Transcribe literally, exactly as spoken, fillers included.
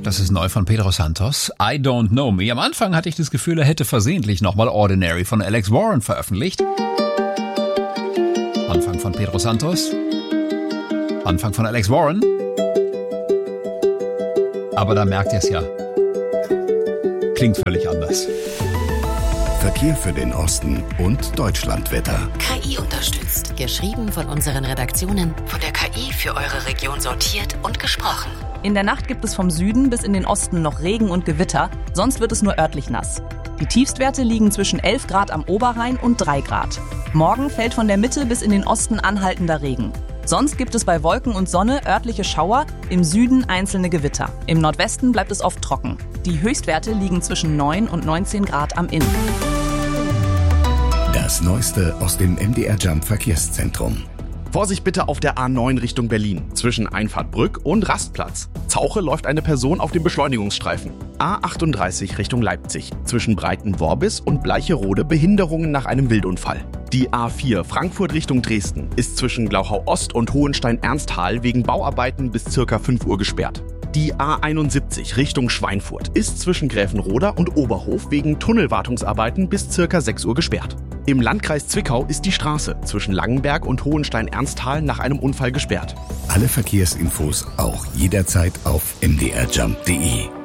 Das ist neu von Pedro Santos. I Don't Know Me. Am Anfang hatte ich das Gefühl, er hätte versehentlich nochmal Ordinary von Alex Warren veröffentlicht. Anfang von Pedro Santos. Anfang von Alex Warren. Aber da merkt ihr es ja. Klingt völlig anders. Verkehr für den Osten und Deutschlandwetter. K I unterstützt. Geschrieben von unseren Redaktionen. Von der K I für eure Region sortiert und gesprochen. In der Nacht gibt es vom Süden bis in den Osten noch Regen und Gewitter. Sonst wird es nur örtlich nass. Die Tiefstwerte liegen zwischen elf Grad am Oberrhein und drei Grad. Morgen fällt von der Mitte bis in den Osten anhaltender Regen. Sonst gibt es bei Wolken und Sonne örtliche Schauer, im Süden einzelne Gewitter. Im Nordwesten bleibt es oft trocken. Die Höchstwerte liegen zwischen neun und neunzehn Grad am Inn. Das Neueste aus dem M D R Jump Verkehrszentrum. Vorsicht bitte auf der A neun Richtung Berlin, zwischen Einfahrt Brück und Rastplatz. Zauche läuft eine Person auf dem Beschleunigungsstreifen. A achtunddreißig Richtung Leipzig, zwischen Breiten-Worbis und Bleicherode Behinderungen nach einem Wildunfall. Die A vier Frankfurt Richtung Dresden ist zwischen Glauchau Ost und Hohenstein-Ernsthal wegen Bauarbeiten bis ca. fünf Uhr gesperrt. Die A einundsiebzig Richtung Schweinfurt ist zwischen Gräfenroda und Oberhof wegen Tunnelwartungsarbeiten bis ca. sechs Uhr gesperrt. Im Landkreis Zwickau ist die Straße zwischen Langenberg und Hohenstein-Ernsthal nach einem Unfall gesperrt. Alle Verkehrsinfos auch jederzeit auf m d r jump punkt d e.